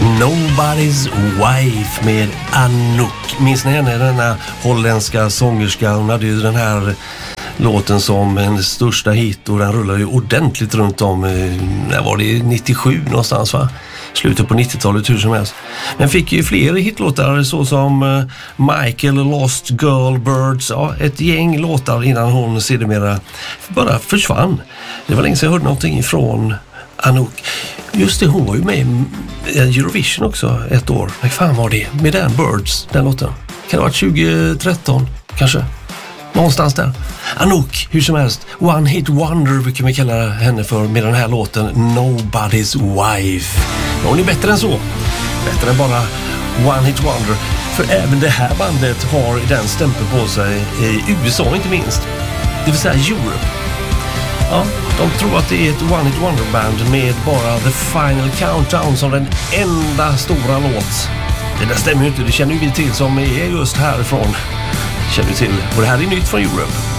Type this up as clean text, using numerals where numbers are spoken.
Nobody's Wife med Anouk. Minns ni henne, denna holländska sångerska? Hon hade ju den här låten som en största hit och den rullade ju ordentligt runt om. När var det? 97 någonstans, va? Slutet på 90-talet, hur som helst. Men fick ju fler hitlåtar så som Michael, Lost Girl, Birds. Ja, ett gäng låtar innan hon sedermera bara försvann. Det var länge sedan jag hörde någonting från Anouk. Just det, hon var ju med i Eurovision också ett år. Vad fan var det? Med den Birds, den låten. Kan det ha varit 2013 kanske? Någonstans där. Anouk, hur som helst. One Hit Wonder kan vi kalla henne för med den här låten Nobody's Wife. Ja, hon är bättre än så. Bättre än bara One Hit Wonder. För även det här bandet har den stämpeln på sig i USA inte minst. Det vill säga Europe. Ja, de tror att det är ett One Hit Wonder band med bara The Final Countdown som den enda stora låt. Det där stämmer ju inte, det känner vi till som är just härifrån. Känner vi till. Och det här är nytt från Europe.